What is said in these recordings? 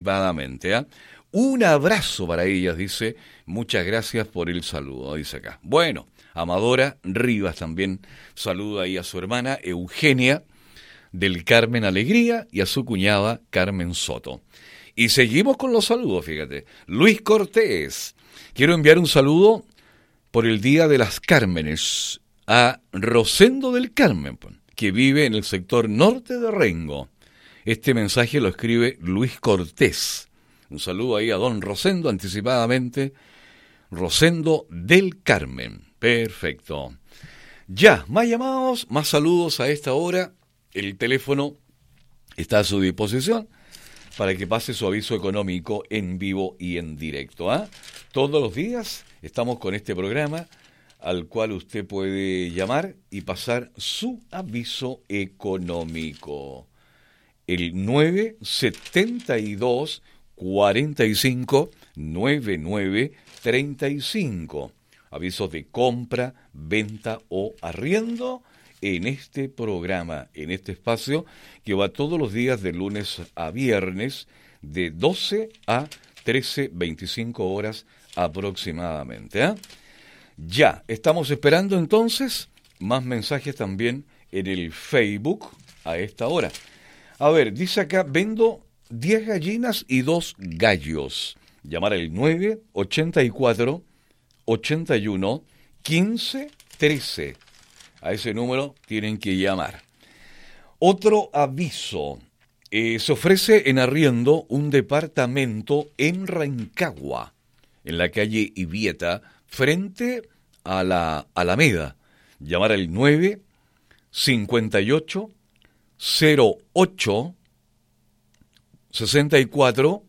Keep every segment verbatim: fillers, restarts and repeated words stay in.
Anticipadamente, ¿eh? Un abrazo para ellas, dice. Muchas gracias por el saludo, dice acá. Bueno, Amadora Rivas también saluda ahí a su hermana Eugenia del Carmen Alegría y a su cuñada Carmen Soto. Y seguimos con los saludos, fíjate. Luis Cortés. Quiero enviar un saludo por el Día de las Cármenes a Rosendo del Carmen, que vive en el sector norte de Rengo. Este mensaje lo escribe Luis Cortés. Un saludo ahí a don Rosendo anticipadamente. Rosendo del Carmen. Perfecto. Ya, más llamados, más saludos a esta hora. El teléfono está a su disposición para que pase su aviso económico en vivo y en directo. ¿eh? Todos los días estamos con este programa al cual usted puede llamar y pasar su aviso económico. El nueve setenta y dos cuarenta y cinco noventa y nueve treinta y cinco. Avisos de compra, venta o arriendo en este programa, en este espacio que va todos los días de lunes a viernes de doce a trece veinticinco horas aproximadamente. ¿eh? Ya, estamos esperando entonces más mensajes también en el Facebook a esta hora. A ver, dice acá, vendo diez gallinas y dos gallos. Llamar al nueve ochenta y cuatro ochenta y uno quince trece. A ese número tienen que llamar. Otro aviso. Eh, se ofrece en arriendo un departamento en Rancagua, en la calle Ibieta, frente a la Alameda. Llamar al nueve cincuenta y ocho cero ocho sesenta y cuatro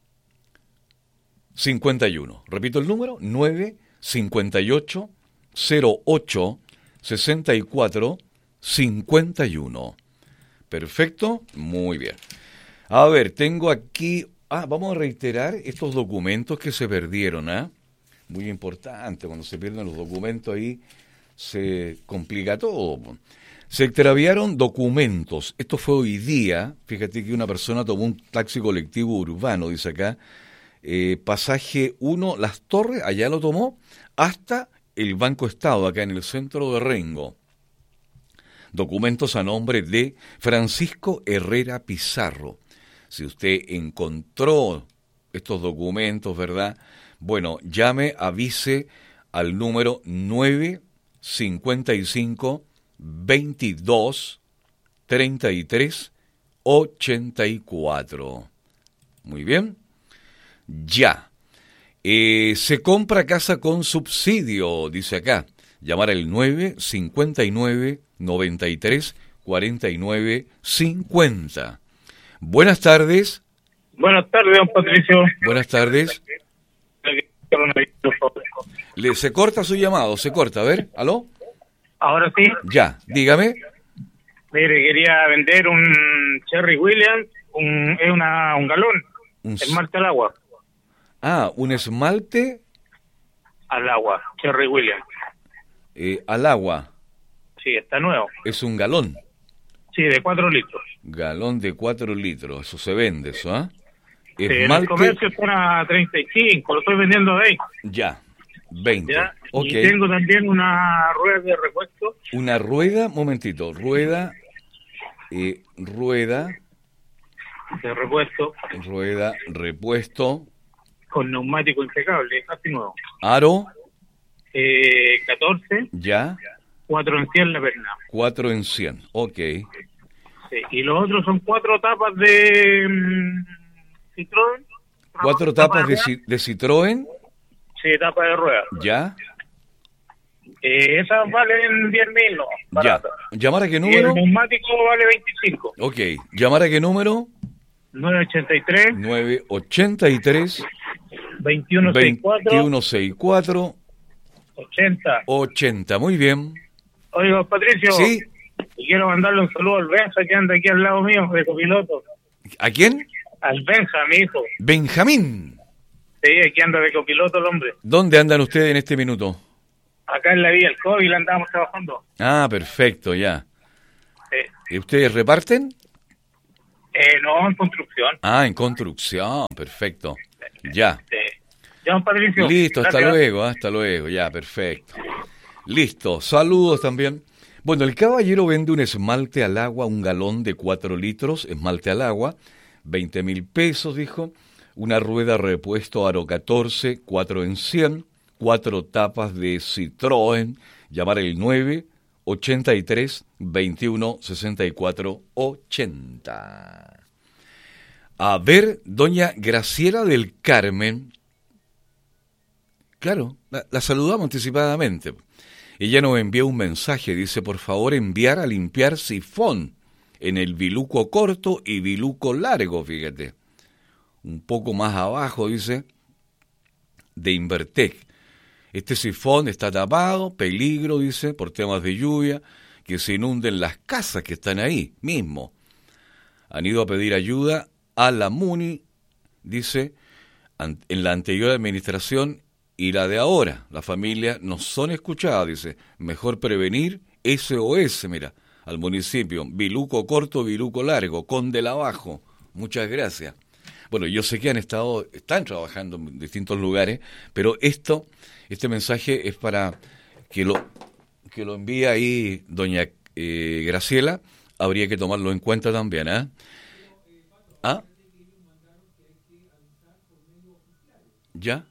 cincuenta y uno. Repito el número, nueve cincuenta y ocho cero ocho sesenta y cuatro cincuenta y uno. Perfecto, muy bien. A ver, tengo aquí, ah, vamos a reiterar estos documentos que se perdieron, ¿ah? ¿eh? Muy importante, cuando se pierden los documentos ahí se complica todo. Se extraviaron documentos. Esto fue hoy día. Fíjate que una persona tomó un taxi colectivo urbano, dice acá, eh, pasaje uno, Las Torres, allá lo tomó, hasta el Banco Estado, acá en el centro de Rengo. Documentos a nombre de Francisco Herrera Pizarro. Si usted encontró estos documentos, ¿verdad? Bueno, llame, avise al número nueve cincuenta y cinco veintidós treinta y tres ochenta y cuatro. Muy bien. Ya. Eh, se compra casa con subsidio, dice acá. Llamar al nueve cincuenta y nueve noventa y tres cuarenta y nueve cincuenta. Buenas tardes. Buenas tardes, don Patricio. Buenas tardes. Le, se corta su llamado, se corta, a ver, ¿aló? Ahora sí. Ya, dígame. Mire, quería vender un Cherry Williams, un, es una, un galón, un esmalte al agua. Ah, un esmalte al agua, Cherry Williams. Eh, al agua. Sí, está nuevo. Es un galón. Sí, de cuatro litros. Galón de cuatro litros, eso se vende, eso, ¿ah? ¿eh? Sí, en el comercio está a treinta y cinco, lo estoy vendiendo a veinte. Ya, veinte. ¿Ya? Okay. Y tengo también una rueda de repuesto. Una rueda, momentito, rueda, eh, rueda. De repuesto. Rueda, repuesto. Con neumático impecable, casi nuevo. Aro. Eh, catorce. Ya. cuatro en cien la perna. cuatro en cien, ok. Sí, y los otros son cuatro tapas de um, Citroën. ¿Cuatro tapas de, de, de Citroën? Sí, tapa de rueda. ¿Ya? Eh, esas valen diez mil, ¿no? Ya. ¿Llamar a qué número? Y el neumático vale veinticinco. Ok. ¿Llamar a qué número? nueve ochenta y tres. nueve ochenta y tres. veintiuno sesenta y cuatro. veintiuno sesenta y cuatro. ochenta. ochenta, muy bien. Oiga, Patricio. Sí. Y quiero mandarle un saludo al Benja que anda aquí al lado mío, de copiloto. ¿A quién? Al Benja, mi hijo. Benjamín. Sí, aquí anda de copiloto el hombre. ¿Dónde andan ustedes en este minuto? Acá en la vía del COVID andamos trabajando. Ah, perfecto, ya. Sí. ¿Y ustedes reparten? Eh, no, en construcción. Ah, en construcción, perfecto. Ya. Sí. Ya, don Patricio. Listo, hasta Gracias. luego, hasta luego, ya, perfecto. Listo, saludos también. Bueno, el caballero vende un esmalte al agua, un galón de cuatro litros, esmalte al agua, veinte mil pesos, dijo. Una rueda repuesto aro catorce, cuatro en cien, cuatro tapas de Citroën, llamar el nueve ochenta y tres veintiuno sesenta y cuatro ochenta. A ver, doña Graciela del Carmen, claro, la, la saludamos anticipadamente. Ella nos envió un mensaje, dice, por favor enviar a limpiar sifón en el biluco corto y biluco largo, fíjate. Un poco más abajo, dice, de Invertec. Este sifón está tapado, peligro, dice, por temas de lluvia, que se inunden las casas que están ahí mismo. Han ido a pedir ayuda a la MUNI, dice, en la anterior administración y la de ahora. Las familias no son escuchadas, dice. Mejor prevenir, S O S, mira, al municipio. Biluco corto, biluco largo, Condel abajo. Muchas gracias. Bueno, yo sé que han estado, están trabajando en distintos lugares, pero esto, este mensaje es para que lo, que lo envíe ahí doña eh, Graciela. Habría que tomarlo en cuenta también, ¿eh? ¿Ah? ¿Ya?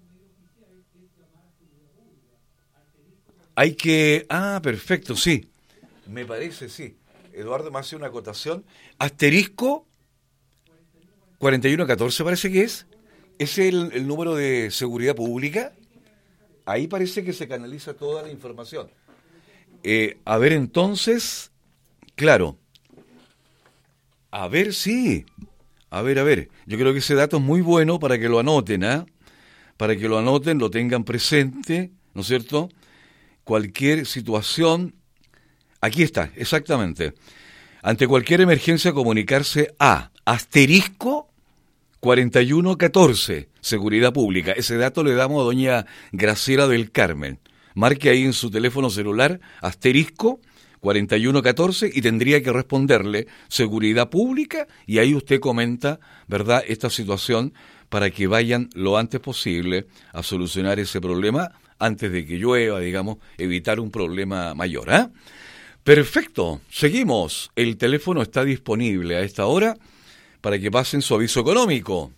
Hay que... Ah, perfecto, sí. Me parece, sí. Eduardo me hace una acotación. Asterisco cuarenta y uno catorce parece que es. ¿Es el, el número de seguridad pública? Ahí parece que se canaliza toda la información. Eh, a ver, entonces... Claro. A ver, sí. A ver, a ver. Yo creo que ese dato es muy bueno para que lo anoten, ¿ah? ¿eh? Para que lo anoten, lo tengan presente, ¿no es cierto? Cualquier situación, aquí está, exactamente. Ante cualquier emergencia, comunicarse a asterisco cuarenta y uno catorce, Seguridad Pública. Ese dato le damos a doña Graciela del Carmen. Marque ahí en su teléfono celular, asterisco cuarenta y uno catorce, y tendría que responderle Seguridad Pública, y ahí usted comenta, ¿verdad?, esta situación para que vayan lo antes posible a solucionar ese problema antes de que llueva, digamos, evitar un problema mayor, ¿eh? Perfecto, seguimos. El teléfono está disponible a esta hora para que pasen su aviso económico.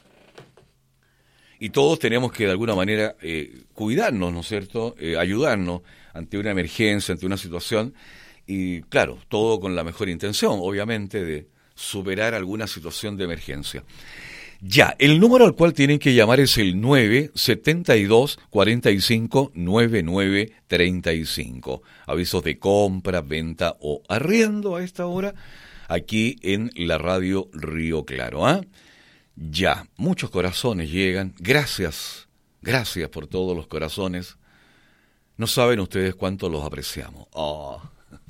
Y todos tenemos que de alguna manera eh, cuidarnos, ¿no es cierto?, eh, ayudarnos ante una emergencia, ante una situación, y claro, todo con la mejor intención, obviamente, de superar alguna situación de emergencia. Ya, el número al cual tienen que llamar es el nueve setenta y dos cuarenta y cinco noventa y nueve treinta y cinco. Avisos de compra, venta o arriendo a esta hora, aquí en la radio Río Claro, ¿ah? ¿eh? Ya, muchos corazones llegan. Gracias, gracias por todos los corazones. No saben ustedes cuánto los apreciamos. Oh.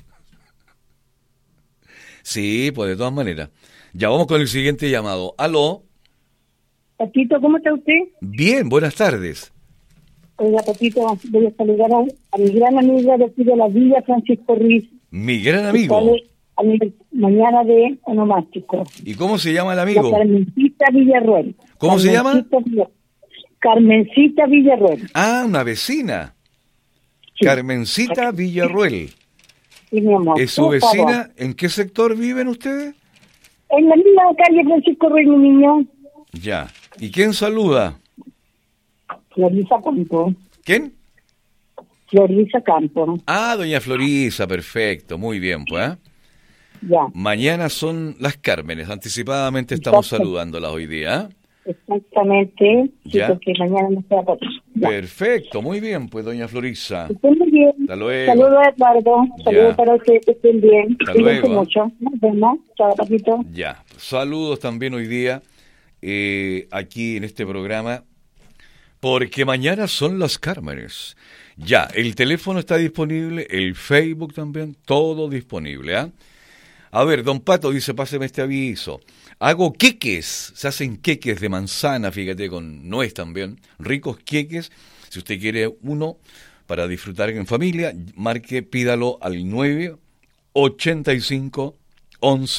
Sí, pues de todas maneras. Ya vamos con el siguiente llamado. Aló. Patito, ¿cómo está usted? Bien, buenas tardes. Oiga, Patito, voy a saludar a, a mi gran amiga de aquí de la Villa, Francisco Ruiz. Mi gran amigo. A mi mañana de onomástico. ¿Y cómo se llama el amigo? La Carmencita Villarruel. ¿Cómo Carmencita se llama? Villarruel. Carmencita Villarruel. Ah, una vecina. Sí. Carmencita Villarruel. Sí, mi amor. ¿Es su vecina? ¿En qué sector viven ustedes? En la misma calle Francisco Ruiz, mi niño. Ya. ¿Y quién saluda? Florisa Campo. ¿Quién? Florisa Campo. Ah, doña Florisa, perfecto. Muy bien, pues, ¿eh? Ya. Mañana son las Cármenes, anticipadamente estamos Exacto. saludándolas hoy día. ¿eh? Exactamente, sí, ¿Ya? Porque mañana no sea por Perfecto, muy bien, pues doña Florisa. Estén muy bien. Hasta luego. Saludos a Eduardo, saludos para ustedes, que estén bien. Hasta Cuídense luego. mucho. Nos vemos. Chao, Papito. Ya, saludos también hoy día eh, aquí en este programa, porque mañana son las Cármenes. Ya, el teléfono está disponible, el Facebook también, todo disponible, ¿ah? ¿eh? A ver, don Pato dice, páseme este aviso. Hago queques, se hacen queques de manzana, fíjate, con nuez también, ricos queques. Si usted quiere uno para disfrutar en familia, marque, pídalo al nueve ochenta y cinco once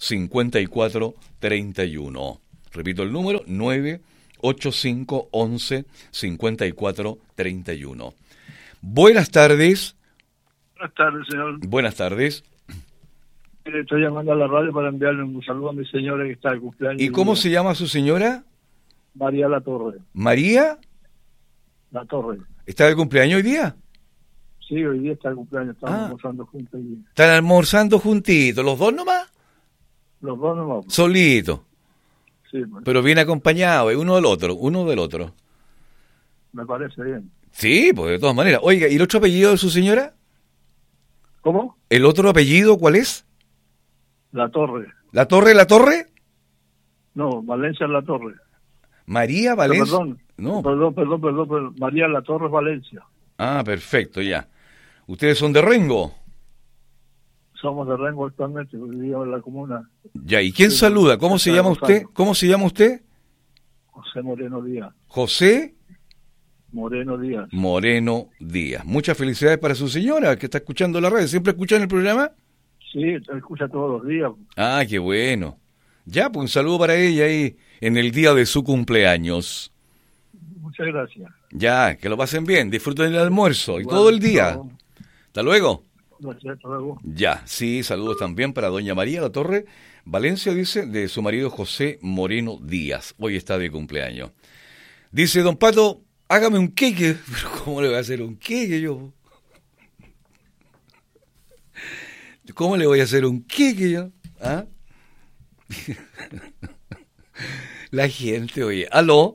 cincuenta y cuatro treinta y uno. Repito el número, nueve ocho cinco once cincuenta y cuatro treinta y uno. Buenas tardes. Buenas tardes, señor. Buenas tardes. Estoy llamando a la radio para enviarle un saludo a mi señora que está de cumpleaños. ¿Y cómo se llama su señora? María La Torre. ¿María? La Torre. ¿Está de cumpleaños hoy día? Sí, hoy día está de cumpleaños, estamos Ah. almorzando juntos. Y... ¿Están almorzando juntitos? ¿Los dos nomás? Los dos nomás. Solitos. Sí, pues, Pero bien acompañados, uno del otro, uno del otro. me parece bien. Sí, pues de todas maneras. Oiga, ¿y el otro apellido de su señora? ¿Cómo? ¿El otro apellido cuál es? La Torre. ¿La Torre, la Torre? No, Valencia La Torre. María Valencia. Perdón, No. perdón, perdón, perdón, perdón. María La Torre Valencia. Ah, perfecto, ya. ¿Ustedes son de Rengo? Somos de Rengo actualmente, vivimos en la comuna. Ya, ¿y quién Sí, saluda? ¿Cómo se está llama Rosario. usted? ¿Cómo se llama usted? José Moreno Díaz. José Moreno Díaz. Moreno Díaz. Muchas felicidades para su señora que está escuchando la radio. ¿Siempre escuchan el programa? Sí, te escucha todos los días. Ah, qué bueno. Ya, pues un saludo para ella ahí en el día de su cumpleaños. Muchas gracias. Ya, que lo pasen bien, disfruten el almuerzo y Bueno, todo el día. no, Hasta luego. gracias, hasta luego. Ya, sí, saludos también para doña María La Torre Valencia, dice, de su marido José Moreno Díaz. Hoy está de cumpleaños. Dice, don Pato, hágame un queque. Pero ¿cómo le voy a hacer un queque yo? ¿Cómo le voy a hacer un queque yo? ¿Ah? La gente, oye, ¿aló?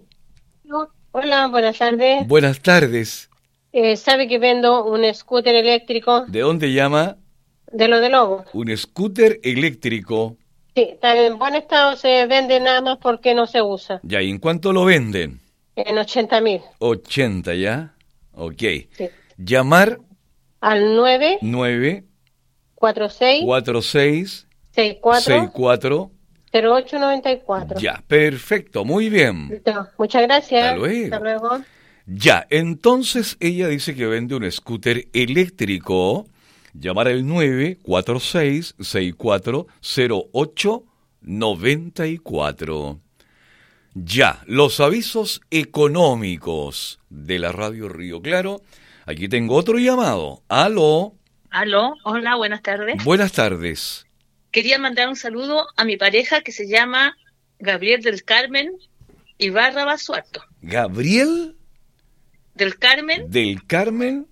Hola, buenas tardes. Buenas tardes. Eh, ¿Sabe que vendo un scooter eléctrico ¿De dónde llama? de lo de Lobo? Un scooter eléctrico. Sí, está en buen estado, se vende nada más porque no se usa. Ya, ¿y en cuánto lo venden? En ochenta mil. ochenta, ¿ya? Ok. Sí. Llamar Al nueve nueve cuatro seis cuatro seis seis seis cuatro cuatro. cero ocho nueve cuatro. Ya, perfecto, muy bien. Listo. Muchas gracias. Hasta luego. Hasta luego. Ya, entonces ella dice que vende un scooter eléctrico. Llamar al nueve cuatro seis seis cuatro cero ocho nueve cuatro. Ya, los avisos económicos de la Radio Río Claro. Aquí tengo otro llamado. Aló. Aló, hola, buenas tardes. Buenas tardes. Quería mandar un saludo a mi pareja que se llama Gabriel del Carmen Ibarra Basualto. Gabriel Del Carmen del Carmen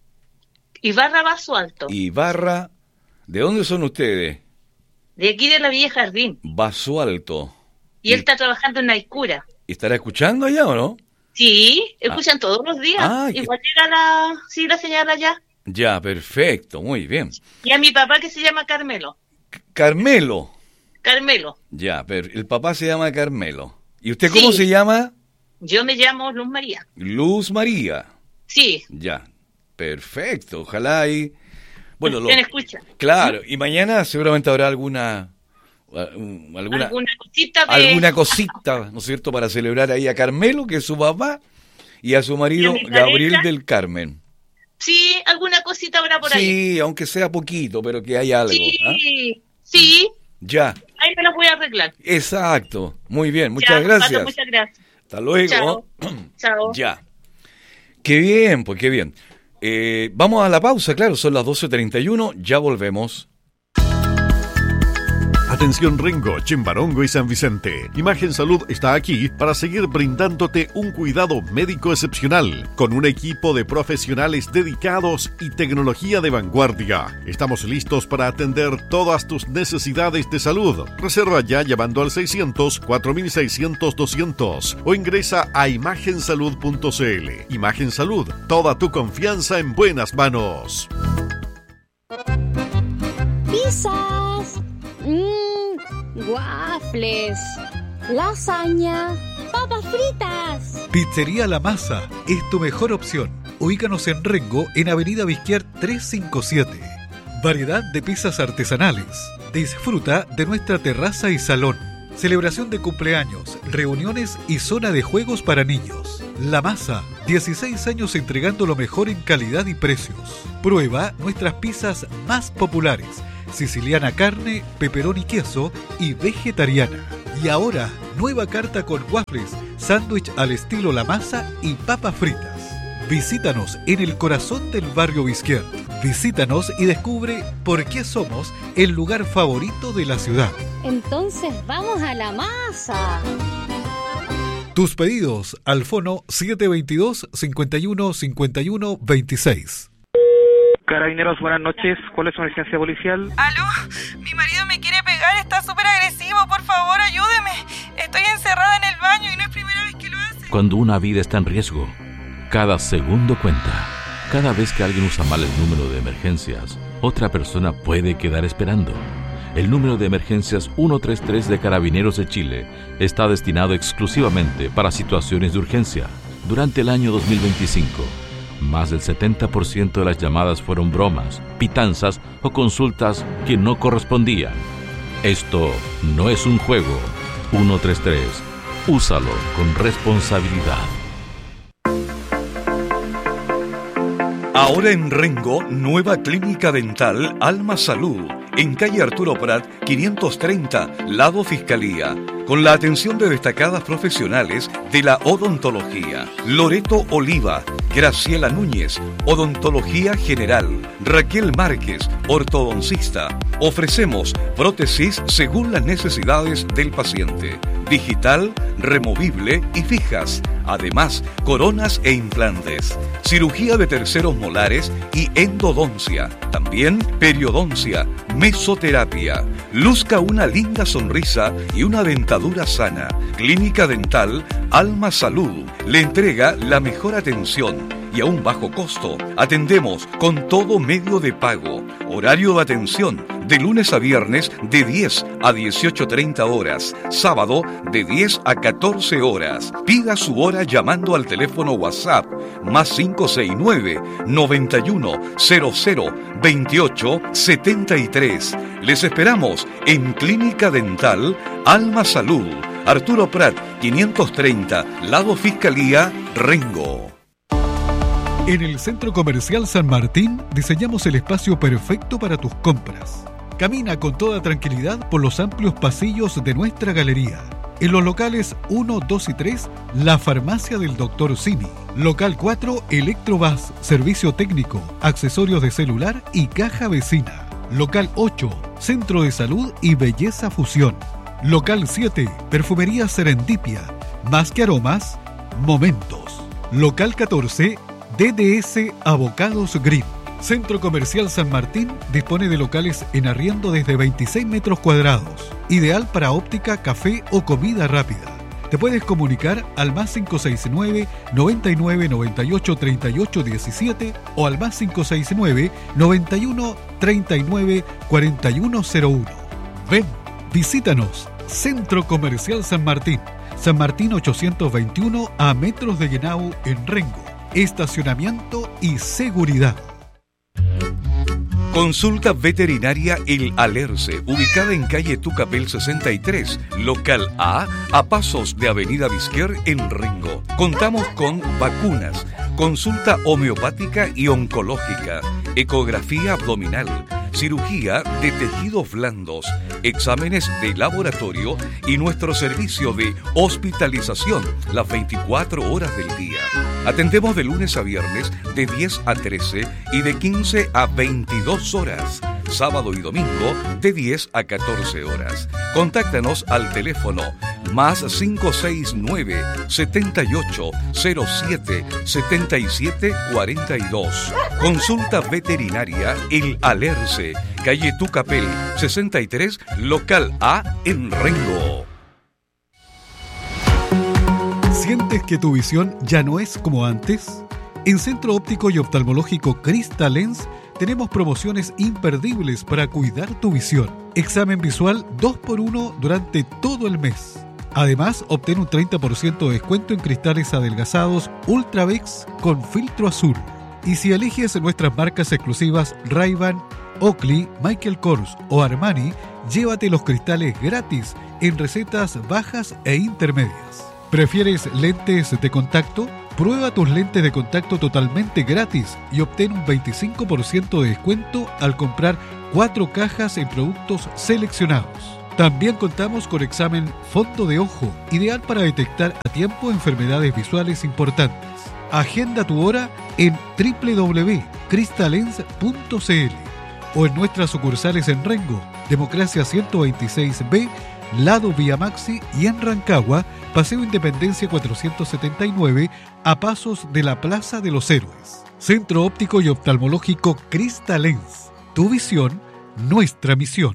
Ibarra Basualto. Ibarra. ¿De dónde son ustedes? De aquí de la Villa Jardín. Basualto. Y él está trabajando en Naicura. ¿Estará escuchando allá o no? Sí, escuchan todos los días. Ah, que- Igual llega la, sí, la señal allá. Ya, perfecto, muy bien. Y a mi papá que se llama Carmelo. Carmelo. Carmelo. Ya, pero el papá se llama Carmelo. ¿Y usted cómo Sí. se llama? Yo me llamo Luz María. Luz María. Sí. Ya, perfecto. Ojalá y... Bueno, lo... ¿Quién escucha? Claro, y mañana seguramente habrá alguna... uh, alguna, Alguna cosita de... alguna cosita, ¿no es cierto?, para celebrar ahí a Carmelo, que es su papá, y a su marido ¿Y a mi pareja? Gabriel del Carmen. Sí, alguna cosita habrá por ahí. Sí, aunque sea poquito, pero que haya algo. Sí, ¿Ah? sí. Ya, Ahí me los voy a arreglar. exacto. Muy bien, muchas Ya, gracias. Pato, muchas gracias. Hasta luego. Chao. Chao. Ya. Qué bien, pues qué bien. Eh, vamos a la pausa, claro, son las doce treinta y uno, ya volvemos. Atención Rengo, Chimbarongo y San Vicente. Imagen Salud está aquí para seguir brindándote un cuidado médico excepcional, con un equipo de profesionales dedicados y tecnología de vanguardia. Estamos listos para atender todas tus necesidades de salud. Reserva ya llamando al seiscientos, cuatro mil seiscientos, doscientos o ingresa a imagen salud punto c l. Imagen Salud, toda tu confianza en buenas manos. Pizzas, mmm, waffles, lasaña, papas fritas. Pizzería La Masa es tu mejor opción. Ubícanos en Rengo, en Avenida Bizquier trescientos cincuenta y siete. Variedad de pizzas artesanales. Disfruta de nuestra terraza y salón. Celebración de cumpleaños, reuniones y zona de juegos para niños. La Masa, dieciséis años entregando lo mejor en calidad y precios. Prueba nuestras pizzas más populares, siciliana carne, pepperoni queso y vegetariana. Y ahora, nueva carta con waffles, sándwich al estilo La Masa y papas fritas. Visítanos en el corazón del barrio Bisquier. Visítanos y descubre por qué somos el lugar favorito de la ciudad. Entonces vamos a La Masa. Tus pedidos al fono siete dos dos, cinco uno, cinco uno, dos seis. Carabineros, buenas noches. ¿Cuál es su emergencia policial? ¿Aló? Mi marido me quiere pegar, está súper agresivo. Por favor, ayúdeme. Estoy encerrada en el baño y no es primera vez que lo hace. Cuando una vida está en riesgo, cada segundo cuenta. Cada vez que alguien usa mal el número de emergencias, otra persona puede quedar esperando. El número de emergencias ciento treinta y tres de Carabineros de Chile está destinado exclusivamente para situaciones de urgencia. Durante el año dos mil veinticinco, más del setenta por ciento de las llamadas fueron bromas, pitanzas o consultas que no correspondían. Esto no es un juego. ciento treinta y tres. Úsalo con responsabilidad. Ahora en Rengo, nueva clínica dental Alma Salud, en calle Arturo Prat, quinientos treinta, lado Fiscalía, con la atención de destacadas profesionales de la odontología. Loreto Oliva, Graciela Núñez, odontología general, Raquel Márquez, ortodoncista. Ofrecemos prótesis según las necesidades del paciente, digital, removible y fijas. Además, coronas e implantes, cirugía de terceros molares y endodoncia. También periodoncia, mesoterapia. Luzca una linda sonrisa y una dentadura sana. Clínica Dental Alma Salud le entrega la mejor atención y a un bajo costo. Atendemos con todo medio de pago. Horario de atención de lunes a viernes de diez a dieciocho treinta horas. Sábado de diez a catorce horas. Pida su hora llamando al teléfono WhatsApp más cinco seis nueve, noventa y uno, cero cero, veintiocho, setenta y tres. Les esperamos en Clínica Dental Alma Salud, Arturo Prat, quinientos treinta, lado Fiscalía, Rengo. En el Centro Comercial San Martín diseñamos el espacio perfecto para tus compras. Camina con toda tranquilidad por los amplios pasillos de nuestra galería. En los locales uno, dos y tres, la farmacia del doctor Simi. Local cuatro, Electrobus, servicio técnico, accesorios de celular y caja vecina. Local ocho, Centro de Salud y Belleza Fusión. Local siete, Perfumería Serendipia, más que aromas, momentos. Local catorce, D D S Avocados Green. Centro Comercial San Martín dispone de locales en arriendo desde veintiséis metros cuadrados, ideal para óptica, café o comida rápida. Te puedes comunicar al más cinco seis nueve, noventa y nueve, noventa y ocho, treinta y ocho, diecisiete o al más cinco seis nueve, noventa y uno, treinta y nueve, cuarenta y uno cero uno. Ven, visítanos. Centro Comercial San Martín, San Martín ochocientos veintiuno a metros de Llenau en Rengo. Estacionamiento y seguridad. Consulta veterinaria El Alerce, ubicada en calle Tucapel sesenta y tres, local A, a pasos de Avenida Bisquier en Rengo. Contamos con vacunas, consulta homeopática y oncológica, ecografía abdominal, cirugía de tejidos blandos, exámenes de laboratorio y nuestro servicio de hospitalización las veinticuatro horas del día. Atendemos de lunes a viernes de diez a trece y de quince a veintidós horas. Sábado y domingo de diez a catorce horas. Contáctanos al teléfono más cinco seis nueve, setenta y ocho, cero siete, setenta y siete, cuarenta y dos. Consulta veterinaria El Alerce, calle Tucapel sesenta y tres, local A en Rengo. ¿Sientes que tu visión ya no es como antes? En Centro Óptico y Oftalmológico Crystal Lens tenemos promociones imperdibles para cuidar tu visión. Examen visual dos por uno durante todo el mes. Además, obtén un treinta por ciento de descuento en cristales adelgazados Ultravex con filtro azul. Y si eliges nuestras marcas exclusivas Ray-Ban, Oakley, Michael Kors o Armani, llévate los cristales gratis en recetas bajas e intermedias. ¿Prefieres lentes de contacto? Prueba tus lentes de contacto totalmente gratis y obtén un veinticinco por ciento de descuento al comprar cuatro cajas en productos seleccionados. También contamos con examen fondo de ojo, ideal para detectar a tiempo enfermedades visuales importantes. Agenda tu hora en doble u doble u doble u punto cristalens punto c l o en nuestras sucursales en Rengo, Democracia ciento veintiséis B, Lado Vía Maxi, y en Rancagua, Paseo Independencia cuatrocientos setenta y nueve, a pasos de la Plaza de los Héroes. Centro Óptico y Oftalmológico Cristalens. Tu visión, nuestra misión.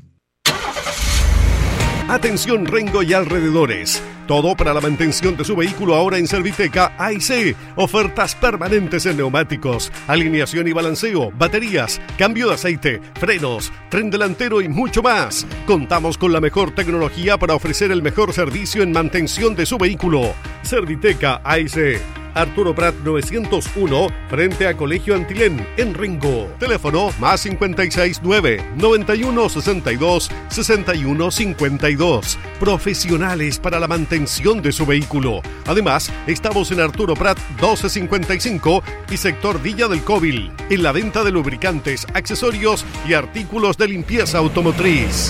Atención Rengo y alrededores. Todo para la mantención de su vehículo ahora en Serviteca A y C. Ofertas permanentes en neumáticos, alineación y balanceo, baterías, cambio de aceite, frenos, tren delantero y mucho más. Contamos con la mejor tecnología para ofrecer el mejor servicio en mantención de su vehículo. Serviteca A y C. Arturo Prat novecientos uno, frente a Colegio Antilén, en Rengo. Teléfono más cincuenta y seis nueve, noventa y uno sesenta y dos, sesenta y uno cincuenta y dos. Profesionales para la mantención de su vehículo. Además, estamos en Arturo Prat doce cincuenta y cinco y sector Villa del Cóbil, en la venta de lubricantes, accesorios y artículos de limpieza automotriz.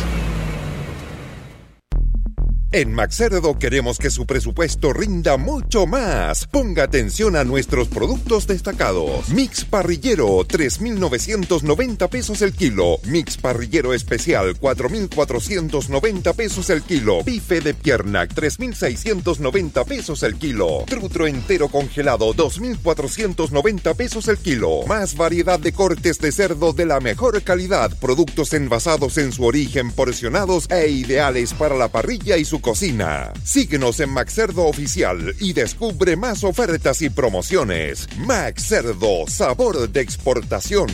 En Maxcerdo queremos que su presupuesto rinda mucho más. Ponga atención a nuestros productos destacados. Mix parrillero, tres mil novecientos noventa pesos el kilo. Mix parrillero especial, cuatro mil cuatrocientos noventa pesos el kilo. Bife de pierna, tres mil seiscientos noventa pesos el kilo. Trutro entero congelado, dos mil cuatrocientos noventa pesos el kilo. Más variedad de cortes de cerdo de la mejor calidad. Productos envasados en su origen, porcionados e ideales para la parrilla y su cocina. Síguenos en Maxcerdo Oficial y descubre más ofertas y promociones. Maxcerdo, sabor de exportación.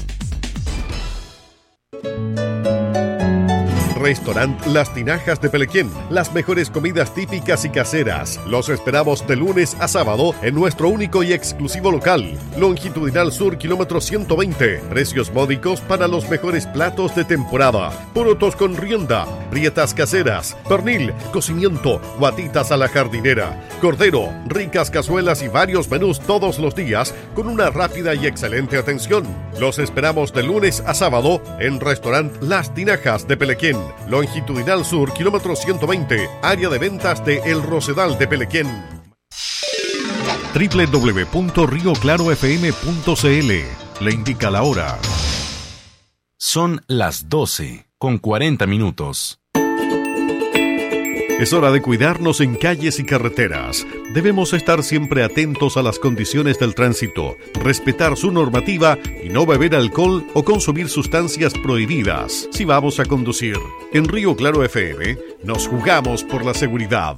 Restaurant Las Tinajas de Pelequén. Las mejores comidas típicas y caseras. Los esperamos de lunes a sábado en nuestro único y exclusivo local. Longitudinal Sur, kilómetro ciento veinte. Precios módicos para los mejores platos de temporada. Porotos con rienda, prietas caseras, pernil, cocimiento, guatitas a la jardinera, cordero, ricas cazuelas y varios menús todos los días con una rápida y excelente atención. Los esperamos de lunes a sábado en Restaurant Las Tinajas de Pelequén. Longitudinal Sur, kilómetro ciento veinte, área de ventas de El Rosedal de Pelequén. doble u doble u doble u punto río claro f m punto c l le indica la hora. Son las doce con cuarenta minutos. Es hora de cuidarnos en calles y carreteras. Debemos estar siempre atentos a las condiciones del tránsito, respetar su normativa y no beber alcohol o consumir sustancias prohibidas si vamos a conducir. En Río Claro F M nos jugamos por la seguridad.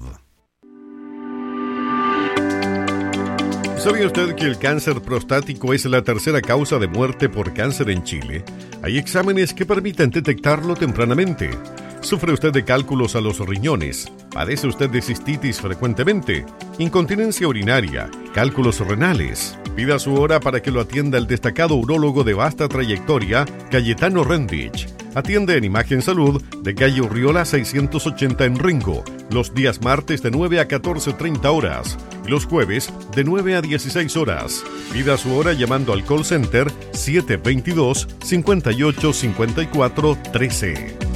¿Sabía usted que el cáncer prostático es la tercera causa de muerte por cáncer en Chile? Hay exámenes que permiten detectarlo tempranamente. ¿Sufre usted de cálculos a los riñones? ¿Padece usted de cistitis frecuentemente? ¿Incontinencia urinaria? ¿Cálculos renales? Pida su hora para que lo atienda el destacado urólogo de vasta trayectoria, Cayetano Rendich. Atiende en Imagen Salud de calle Urriola seiscientos ochenta en Rengo, los días martes de nueve a catorce treinta horas y los jueves de nueve a dieciséis horas. Pida su hora llamando al call center siete dos dos, cinco ocho cinco cuatro uno tres.